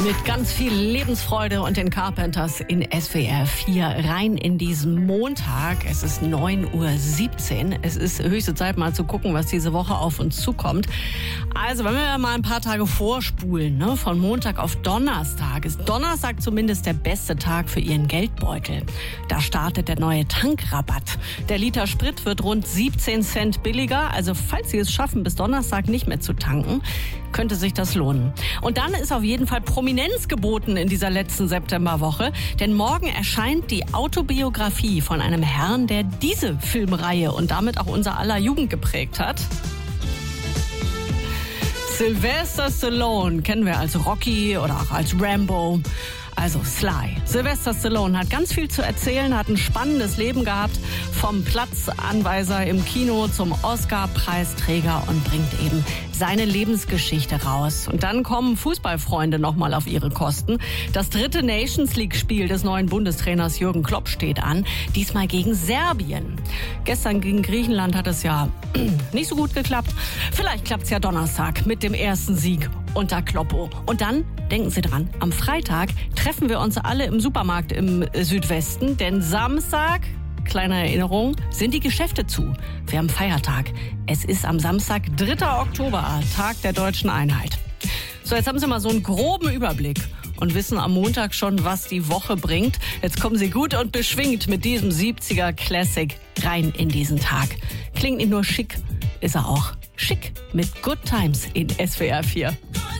Mit ganz viel Lebensfreude und den Carpenters in SWR 4 rein in diesen Montag. Es ist 9:17 Uhr. Es ist höchste Zeit, mal zu gucken, was diese Woche auf uns zukommt. Also, wenn wir mal ein paar Tage vorspulen, ne, von Montag auf Donnerstag, ist Donnerstag zumindest der beste Tag für Ihren Geldbeutel. Da startet der neue Tankrabatt. Der Liter Sprit wird rund 17 Cent billiger. Also, falls Sie es schaffen, bis Donnerstag nicht mehr zu tanken, könnte sich das lohnen. Und dann ist auf jeden Fall Prominenz geboten in dieser letzten Septemberwoche, denn morgen erscheint die Autobiografie von einem Herrn, der diese Filmreihe und damit auch unser aller Jugend geprägt hat. Sylvester Stallone kennen wir als Rocky oder auch als Rambo. Also Sly. Sylvester Stallone hat ganz viel zu erzählen, hat ein spannendes Leben gehabt, vom Platzanweiser im Kino zum Oscar-Preisträger und bringt eben seine Lebensgeschichte raus. Und dann kommen Fußballfreunde nochmal auf ihre Kosten. Das 3. Nations League-Spiel des neuen Bundestrainers Jürgen Klopp steht an, diesmal gegen Serbien. Gestern gegen Griechenland hat es ja nicht so gut geklappt. Vielleicht klappt es ja Donnerstag mit dem ersten Sieg unter Kloppo. Und dann, denken Sie dran, am Freitag treffen wir uns alle im Supermarkt im Südwesten, denn Samstag, kleine Erinnerung, sind die Geschäfte zu. Wir haben Feiertag. Es ist am Samstag, 3. Oktober, Tag der Deutschen Einheit. So, jetzt haben Sie mal so einen groben Überblick und wissen am Montag schon, was die Woche bringt. Jetzt kommen Sie gut und beschwingt mit diesem 70er Classic rein in diesen Tag. Klingt nicht nur schick, ist er auch schick mit Good Times in SWR 4.